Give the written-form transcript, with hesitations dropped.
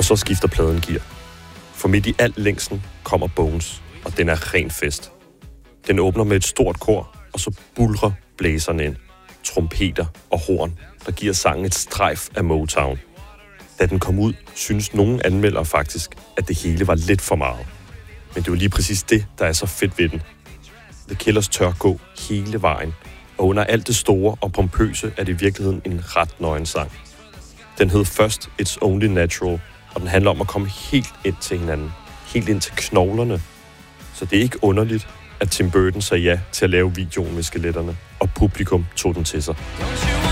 så skifter pladen gear. For midt i al længsen kommer Bones, og den er ren fest. Den åbner med et stort kor, og så bulrer blæserne ind. Trompeter og horn, der giver sangen et strejf af Motown. Da den kom ud, synes nogle anmeldere faktisk, at det hele var lidt for meget. Men det var lige præcis det, der er så fedt ved den. The Killers tør gå hele vejen, og under alt det store og pompøse er det i virkeligheden en ret nøgen sang. Den hed først It's Only Natural, og den handler om at komme helt ind til hinanden. Helt ind til knoglerne. Så det er ikke underligt, at Tim Burton sagde ja til at lave videoen med skeletterne, og publikum tog den til sig.